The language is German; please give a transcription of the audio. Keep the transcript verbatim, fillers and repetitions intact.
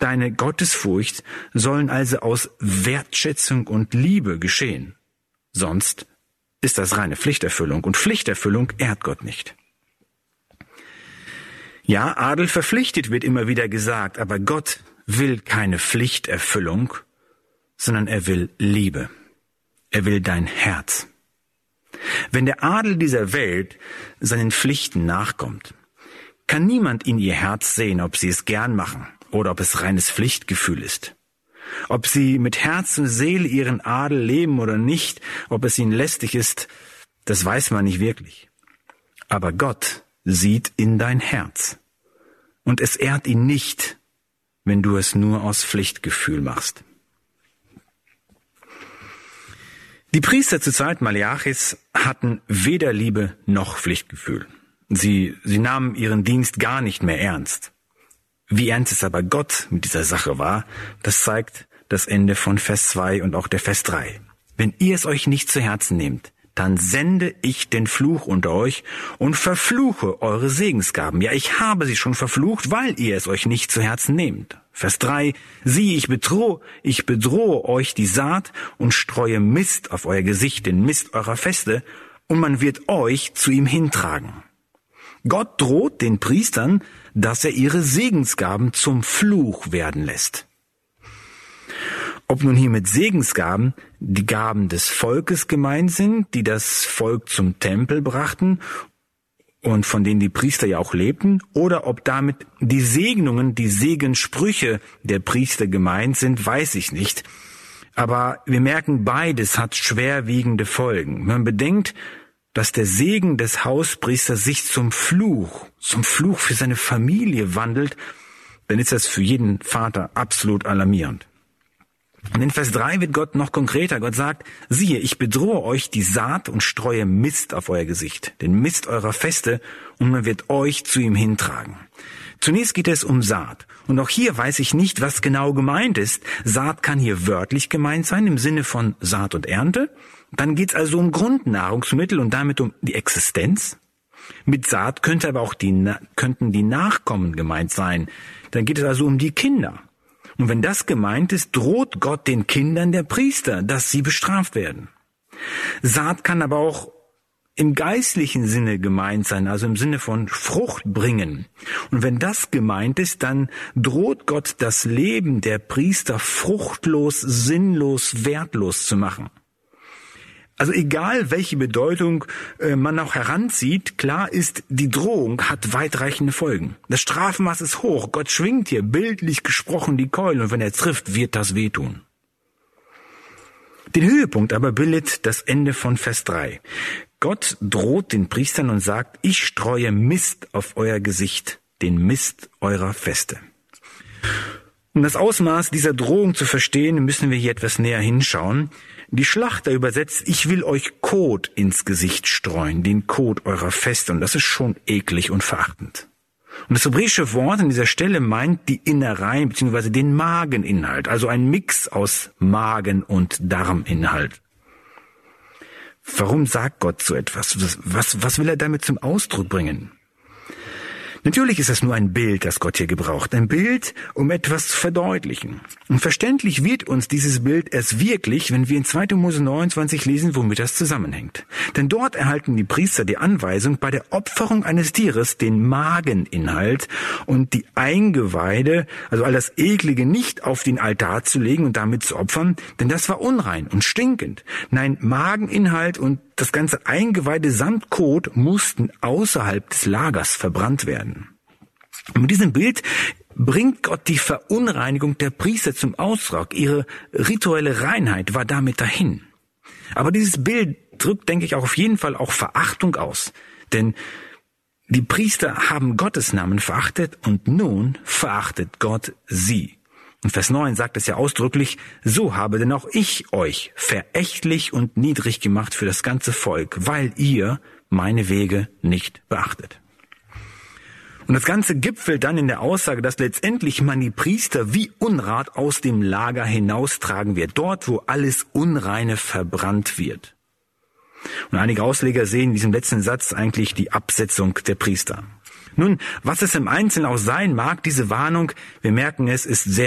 deine Gottesfurcht sollen also aus Wertschätzung und Liebe geschehen. Sonst ist das reine Pflichterfüllung, und Pflichterfüllung ehrt Gott nicht. Ja, Adel verpflichtet, wird immer wieder gesagt, aber Gott will keine Pflichterfüllung, sondern er will Liebe. Er will dein Herz. Wenn der Adel dieser Welt seinen Pflichten nachkommt, kann niemand in ihr Herz sehen, ob sie es gern machen oder ob es reines Pflichtgefühl ist. Ob sie mit Herz und Seele ihren Adel leben oder nicht, ob es ihnen lästig ist, das weiß man nicht wirklich. Aber Gott sieht in dein Herz. Und es ehrt ihn nicht, wenn du es nur aus Pflichtgefühl machst. Die Priester zur Zeit Maleachis hatten weder Liebe noch Pflichtgefühl. Sie, sie nahmen ihren Dienst gar nicht mehr ernst. Wie ernst es aber Gott mit dieser Sache war, das zeigt das Ende von Vers zwei und auch der Vers drei. Wenn ihr es euch nicht zu Herzen nehmt, dann sende ich den Fluch unter euch und verfluche eure Segensgaben. Ja, ich habe sie schon verflucht, weil ihr es euch nicht zu Herzen nehmt. Vers drei, siehe, ich bedrohe, ich bedrohe euch die Saat und streue Mist auf euer Gesicht, den Mist eurer Feste, und man wird euch zu ihm hintragen. Gott droht den Priestern, dass er ihre Segensgaben zum Fluch werden lässt. Ob nun hier mit Segensgaben die Gaben des Volkes gemeint sind, die das Volk zum Tempel brachten und von denen die Priester ja auch lebten, oder ob damit die Segnungen, die Segenssprüche der Priester gemeint sind, weiß ich nicht. Aber wir merken, beides hat schwerwiegende Folgen. Man bedenkt, dass der Segen des Hauspriesters sich zum Fluch, zum Fluch für seine Familie wandelt, dann ist das für jeden Vater absolut alarmierend. Und in Vers drei wird Gott noch konkreter. Gott sagt, siehe, ich bedrohe euch die Saat und streue Mist auf euer Gesicht, den Mist eurer Feste, und man wird euch zu ihm hintragen. Zunächst geht es um Saat. Und auch hier weiß ich nicht, was genau gemeint ist. Saat kann hier wörtlich gemeint sein, im Sinne von Saat und Ernte. Dann geht es also um Grundnahrungsmittel und damit um die Existenz. Mit Saat könnte aber auch die, könnten die Nachkommen gemeint sein. Dann geht es also um die Kinder. Und wenn das gemeint ist, droht Gott den Kindern der Priester, dass sie bestraft werden. Saat kann aber auch im geistlichen Sinne gemeint sein, also im Sinne von Frucht bringen. Und wenn das gemeint ist, dann droht Gott das Leben der Priester fruchtlos, sinnlos, wertlos zu machen. Also egal, welche Bedeutung äh, man auch heranzieht, klar ist, die Drohung hat weitreichende Folgen. Das Strafmaß ist hoch. Gott schwingt hier, bildlich gesprochen, die Keule, und wenn er trifft, wird das wehtun. Den Höhepunkt aber bildet das Ende von Vers drei. Gott droht den Priestern und sagt, ich streue Mist auf euer Gesicht, den Mist eurer Feste. Um das Ausmaß dieser Drohung zu verstehen, müssen wir hier etwas näher hinschauen. Die Schlachter übersetzt, ich will euch Kot ins Gesicht streuen, den Kot eurer Feste. Und das ist schon eklig und verachtend. Und das hebräische Wort an dieser Stelle meint die Innereien bzw. den Mageninhalt, also ein Mix aus Magen- und Darminhalt. Warum sagt Gott so etwas? Was, was, was will er damit zum Ausdruck bringen? Natürlich ist das nur ein Bild, das Gott hier gebraucht. Ein Bild, um etwas zu verdeutlichen. Und verständlich wird uns dieses Bild erst wirklich, wenn wir in zweiter Mose neunundzwanzig lesen, womit das zusammenhängt. Denn dort erhalten die Priester die Anweisung, bei der Opferung eines Tieres den Mageninhalt und die Eingeweide, also all das Eklige, nicht auf den Altar zu legen und damit zu opfern, denn das war unrein und stinkend. Nein, Mageninhalt und das ganze Eingeweide samt Kot mussten außerhalb des Lagers verbrannt werden. Und mit diesem Bild bringt Gott die Verunreinigung der Priester zum Ausdruck. Ihre rituelle Reinheit war damit dahin. Aber dieses Bild drückt, denke ich, auch auf jeden Fall auch Verachtung aus. Denn die Priester haben Gottes Namen verachtet und nun verachtet Gott sie. Und Vers neun sagt es ja ausdrücklich, so habe denn auch ich euch verächtlich und niedrig gemacht für das ganze Volk, weil ihr meine Wege nicht beachtet. Und das Ganze gipfelt dann in der Aussage, dass letztendlich man die Priester wie Unrat aus dem Lager hinaustragen wird, dort, wo alles Unreine verbrannt wird. Und einige Ausleger sehen in diesem letzten Satz eigentlich die Absetzung der Priester. Nun, was es im Einzelnen auch sein mag, diese Warnung, wir merken es, ist sehr